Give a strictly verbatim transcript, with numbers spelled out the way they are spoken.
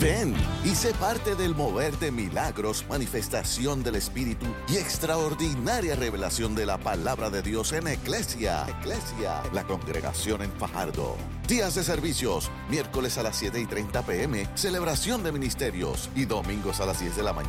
Ven y sé parte del mover de milagros, manifestación del Espíritu y extraordinaria revelación de la palabra de Dios en Eclesia. Eclesia, la congregación en Fajardo. Días de servicios, miércoles a las siete y treinta p m, celebración de ministerios y domingos a las diez de la mañana.